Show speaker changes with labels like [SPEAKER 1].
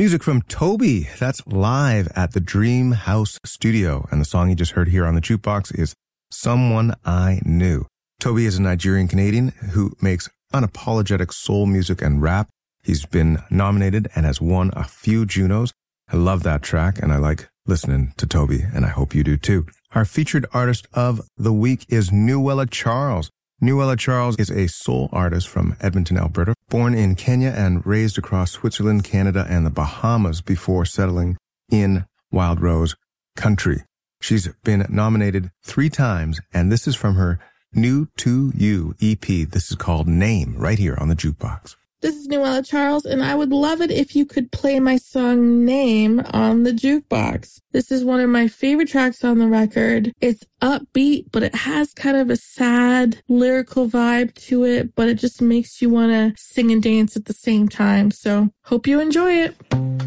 [SPEAKER 1] Music from Toby. That's live at the Dream House Studio. And the song you just heard here on the jukebox is Someone I Knew. Toby is a Nigerian Canadian who makes unapologetic soul music and rap. He's been nominated and has won a few Junos. I love that track and I like listening to Toby, and I hope you do too. Our featured artist of the week is Nuella Charles. Nuella Charles is a soul artist from Edmonton, Alberta, born in Kenya and raised across Switzerland, Canada, and the Bahamas before settling in Wild Rose country. She's been nominated 3 times, and this is from her New to You EP. This is called Name, right here on the jukebox.
[SPEAKER 2] This is Nuella Charles, and I would love it if you could play my song Name on the jukebox. This is one of my favorite tracks on the record. It's upbeat, but it has kind of a sad lyrical vibe to it, but it just makes you want to sing and dance at the same time. So hope you enjoy it.